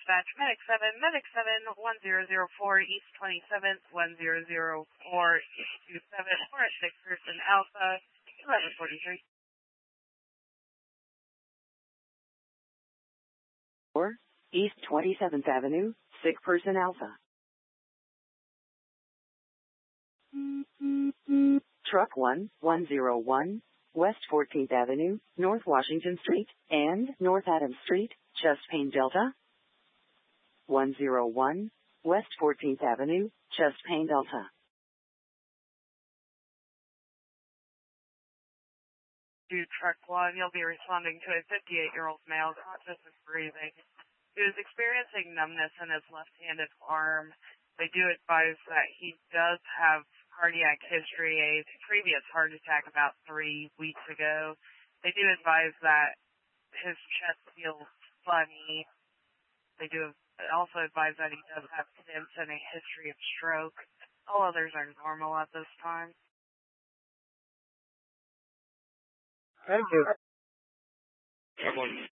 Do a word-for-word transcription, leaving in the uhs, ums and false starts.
dispatch, Medic seven, Medic seven, one zero zero four, East twenty-seventh, one zero zero four, East two seven, four at six person Alpha, eleven forty-three. four, East twenty-seventh Avenue, six person Alpha. Truck one, one zero one, West fourteenth Avenue, North Washington Street, and North Adams Street, Chest-Pain Delta. one zero one, West fourteenth Avenue, Chest-Pain Delta. To truck one, you'll be responding to a fifty-eight-year-old male, conscious and breathing, who is experiencing numbness in his left-handed arm. They do advise that he does have cardiac history, a previous heart attack about three weeks ago. They do advise that his chest feels funny. They do also advise that he does have stents and a history of stroke. All others are normal at this time. Thank you.